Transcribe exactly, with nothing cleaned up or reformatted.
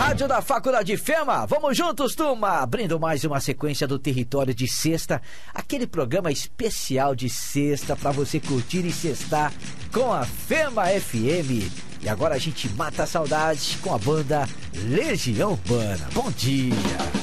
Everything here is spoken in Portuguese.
Rádio da Faculdade Fema, vamos juntos, turma! Abrindo mais uma sequência do Território de Sexta, aquele programa especial de sexta para você curtir e sextar com a Fema F M. E agora a gente mata a saudade com a banda Legião Urbana. Bom dia!